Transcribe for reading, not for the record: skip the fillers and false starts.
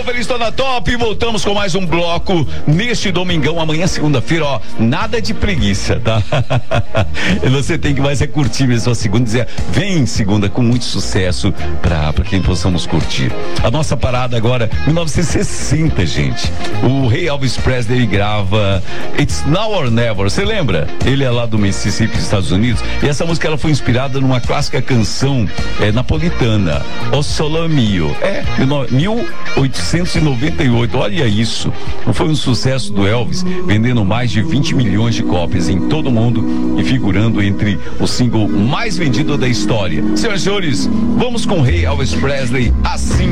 Tô feliz, tô na top. Voltamos com mais um bloco neste domingão. Amanhã, segunda-feira, ó, nada de preguiça, tá? Você tem que mais é curtir mesmo a segunda, dizer, vem segunda com muito sucesso pra quem possamos curtir. A nossa parada agora, 1960, gente. O rei Elvis Presley grava It's Now or Never. Você lembra? Ele é lá do Mississippi, Estados Unidos. E essa música ela foi inspirada numa clássica canção napolitana, O Sole Mio. 1898. Olha isso. Foi um sucesso do Elvis, vendendo mais de 20 milhões de cópias em todo o mundo e figurando entre o single mais vendido da história. Senhoras e senhores, vamos com o rei Elvis Presley assim.